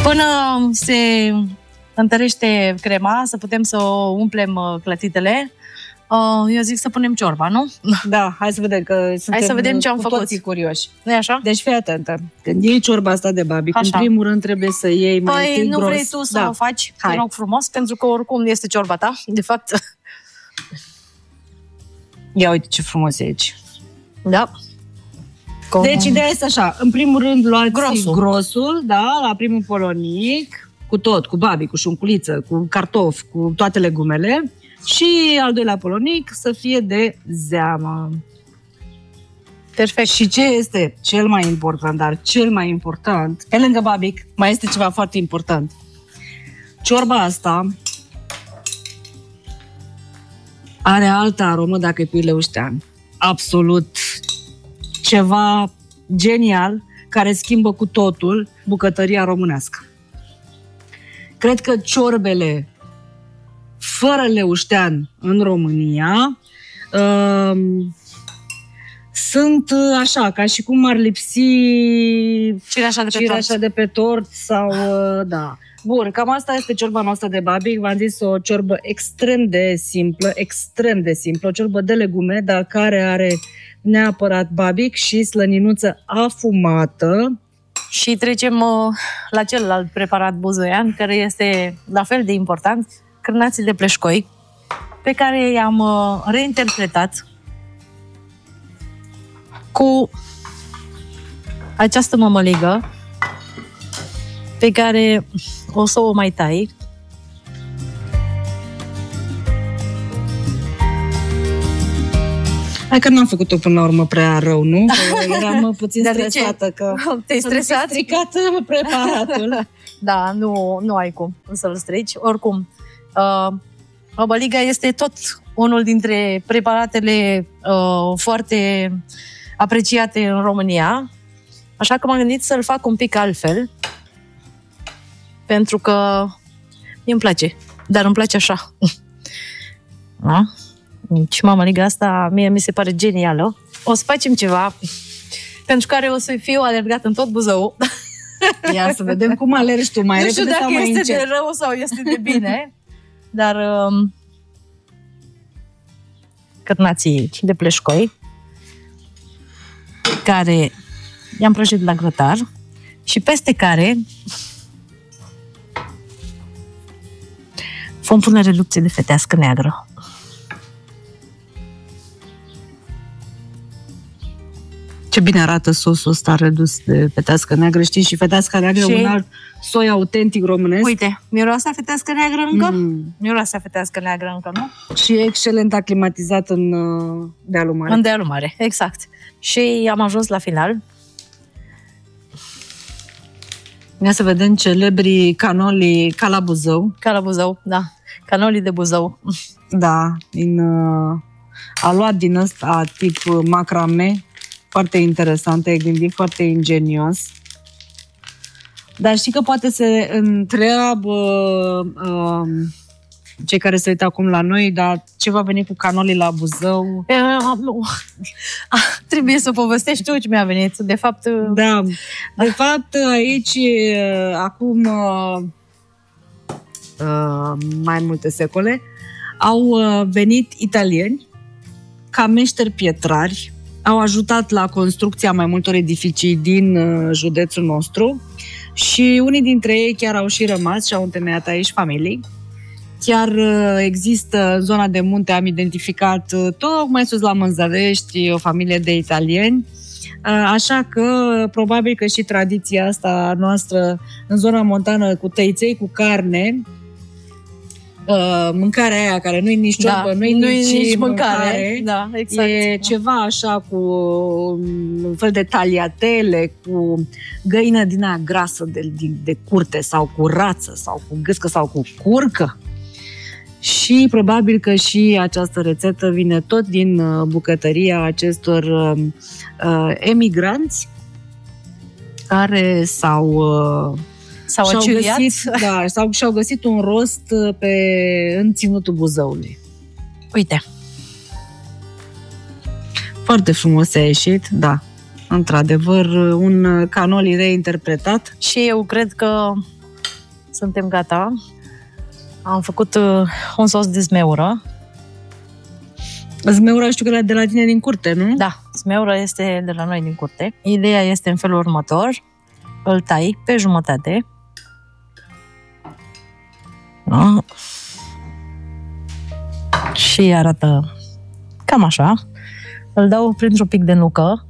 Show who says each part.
Speaker 1: Până se întărește crema, să putem să umplem clătitele, eu zic să punem ciorba, nu?
Speaker 2: Da, hai să vedem că
Speaker 1: hai să vedem ce am făcut.
Speaker 2: Toții curioși.
Speaker 1: Nu-i așa?
Speaker 2: Deci fii atentă. Când iei ciorba asta de babic, în primul rând trebuie să iei mai întâi
Speaker 1: nu
Speaker 2: gros.
Speaker 1: vrei tu să o faci? Te rog frumos, pentru că oricum este ciorba ta, de fapt.
Speaker 2: Ia uite ce frumos e aici.
Speaker 1: Da.
Speaker 2: Deci ideea este așa, în primul rând luați grosul, da, la primul polonic, cu tot, cu babic, cu șunculiță, cu cartofi, cu toate legumele, și al doilea polonic să fie de zeamă.
Speaker 1: Perfect.
Speaker 2: Și ce este cel mai important, dar cel mai important, pe lângă babic, mai este ceva foarte important. Ciorba asta are altă aromă dacă îi pui leuștean. Absolut ceva genial care schimbă cu totul bucătăria românească. Cred că ciorbele fără leuștean în România sunt așa, ca și cum ar lipsi cireașa de pe tort sau da. Bun, cam asta este ciorba noastră de babic. V-am zis, o ciorbă extrem de simplă, o ciorbă de legume, dar care are neapărat babic și slăninuță afumată.
Speaker 1: Și trecem la celălalt preparat buzoian, care este la fel de important, cârnații de pleșcoi, pe care i-am reinterpretat cu această mămăligă pe care o să o mai tai.
Speaker 2: Hai că n-am făcut-o până la urmă prea rău, nu? Că eram puțin stresată că
Speaker 1: te-ai stresat?
Speaker 2: stricat preparatul.
Speaker 1: Da, nu ai cum să-l strici. Oricum, mămăliga este tot unul dintre preparatele foarte apreciate în România, așa că m-am gândit să-l fac un pic altfel, pentru că îmi place, dar îmi place așa. Da? Și mămăliga asta mie mi se pare genială. O să facem ceva pentru care o să fiu alergat în tot Buzău.
Speaker 2: Ia să vedem cum alergi tu, mai repede sau mai încet.
Speaker 1: Nu știu dacă este de rău sau este de bine, dar cârnații de pleșcoi, care i-am prăjit la grătar și peste care vom pune reducție de fetească neagră.
Speaker 2: Ce bine arată sosul ăsta redus de fetească neagră. Știi, și feteasca neagră și un alt soi autentic românesc.
Speaker 1: Uite, miroasa fetească neagră încă? Miroasa fetească neagră încă, nu?
Speaker 2: Și e excelent aclimatizat în dealul mare.
Speaker 1: În dealul mare, exact. Și am ajuns la final.
Speaker 2: Ia să vedem celebrii canoli ca la Buzău.
Speaker 1: Ca la Buzău, da. Canolii de Buzău.
Speaker 2: Da, a luat din ăsta tip macrame. Foarte interesant, e gândit foarte ingenios. Dar știi că poate se întreabă cei care se uită acum la noi, dar ce va veni cu canolii la Buzău?
Speaker 1: Trebuie să povestești tu ce mi-a venit. De fapt...
Speaker 2: Da, de fapt aici acum mai multe secole au venit italieni ca meșteri pietrari. Au ajutat la construcția mai multor edificii din județul nostru și unii dintre ei chiar au și rămas și au întemeiat aici familii. Chiar există în zona de munte, am identificat tocmai sus la Mânzăvești o familie de italieni, așa că probabil că și tradiția asta noastră în zona montană cu tăiței cu carne, mâncarea aia care nu-i nici ciorbă, nu-i nici mâncare.
Speaker 1: Da, exact.
Speaker 2: E ceva așa cu un fel de taliatele, cu găină din aia grasă de curte sau cu rață sau cu gâscă sau cu curcă. Și probabil că și această rețetă vine tot din bucătăria acestor emigranți care și-au găsit un rost în ținutul Buzăului.
Speaker 1: Uite.
Speaker 2: Foarte frumos a ieșit, da. Într-adevăr, un canoli reinterpretat.
Speaker 1: Și eu cred că suntem gata. Am făcut un sos de zmeură.
Speaker 2: Zmeura știu că era de la tine din curte, nu?
Speaker 1: Da, zmeura este de la noi din curte. Ideea este în felul următor. Îl tai pe jumătate. Da. Și arată cam așa. Îl dau printr-un pic de nucă.